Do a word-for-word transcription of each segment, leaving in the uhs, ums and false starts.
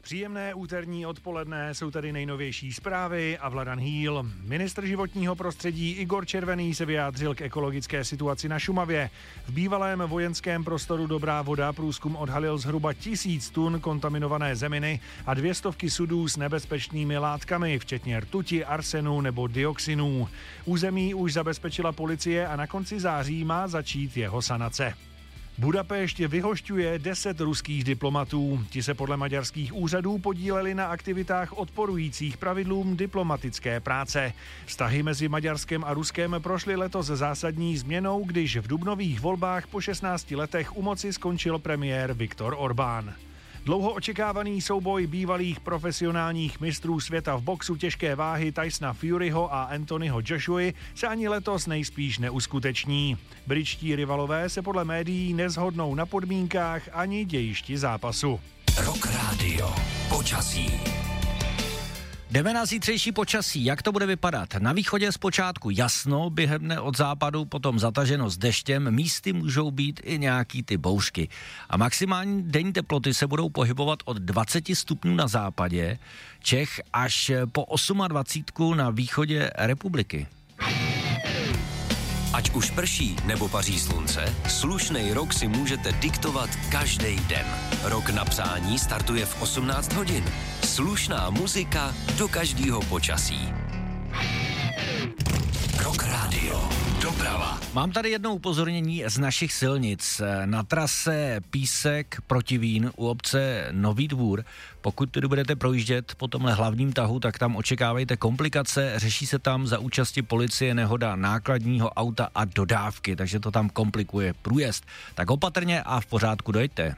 Příjemné úterní odpoledne, jsou tady nejnovější zprávy a Vladan Hýl. Ministr životního prostředí Igor Červený se vyjádřil k ekologické situaci na Šumavě. V bývalém vojenském prostoru Dobrá voda průzkum odhalil zhruba tisíc tun kontaminované zeminy a dvě stovky sudů s nebezpečnými látkami, včetně rtuti, arsenu nebo dioxinů. Území už zabezpečila policie a na konci září má začít jeho sanace. Budapešť vyhošťuje deset ruských diplomatů. Ti se podle maďarských úřadů podíleli na aktivitách odporujících pravidlům diplomatické práce. Vztahy mezi Maďarskem a Ruskem prošly letos zásadní změnou, když v dubnových volbách po šestnácti letech u moci skončil premiér Viktor Orbán. Dlouho očekávaný souboj bývalých profesionálních mistrů světa v boxu těžké váhy Tysona Furyho a Anthonyho Joshuy se ani letos nejspíš neuskuteční. Britští rivalové se podle médií neshodnou na podmínkách ani dějišti zápasu. Rock Radio. Počasí. Jdeme na zítřejší počasí, jak to bude vypadat. Na východě zpočátku jasno, během dne od západu potom zataženo s deštěm, místy můžou být i nějaký ty bouřky. A maximální denní teploty se budou pohybovat od dvacet stupňů na západě Čech až po dvacet osm na východě republiky. Ať už prší nebo paří slunce, slušnej rok si můžete diktovat každý den. Rok na přání startuje v osmnáct hodin. Slušná muzika do každého počasí. Rock Radio. Doprava. Mám tady jedno upozornění z našich silnic. Na trase Písek Protivín u obce Nový Dvůr. Pokud tedy budete projíždět po tomhle hlavním tahu, tak tam očekávejte komplikace. Řeší se tam za účasti policie nehoda nákladního auta a dodávky, takže to tam komplikuje průjezd. Tak opatrně a v pořádku dojďte.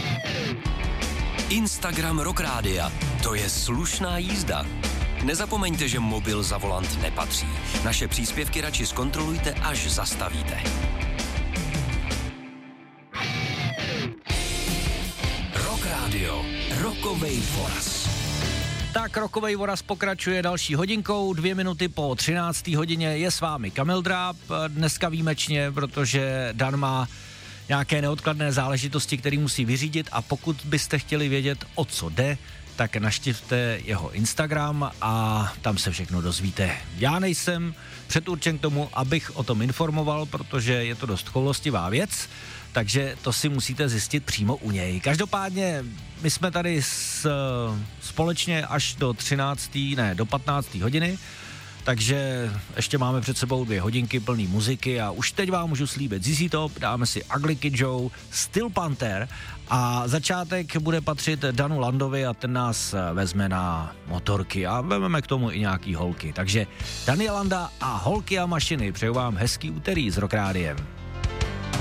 Instagram Rock Rádia. To je slušná jízda. Nezapomeňte, že mobil za volant nepatří. Naše příspěvky radši zkontrolujte, až zastavíte. Rock Radio. Rokovej voraz. Tak rokovej voraz pokračuje další hodinkou, dvě minuty po třinácté hodině je s vámi Kamil Dráb, dneska výjimečně, protože Dan má nějaké neodkladné záležitosti, které musí vyřídit a pokud byste chtěli vědět, o co jde, tak naštivte jeho Instagram a tam se všechno dozvíte. Já nejsem předurčen k tomu, abych o tom informoval, protože je to dost choulostivá věc, takže to si musíte zjistit přímo u něj. Každopádně my jsme tady s, společně až do třinácté, ne, do patnácté hodiny, takže ještě máme před sebou dvě hodinky plný muziky a už teď vám můžu slíbit Z Z Top, dáme si Ugly Kid Joe, Steel Panther a začátek bude patřit Danu Landovi a ten nás vezme na motorky a vezmeme k tomu i nějaký holky. Takže Daniel Landa a holky a mašiny, přeju vám hezký úterý s Rock Rádiem.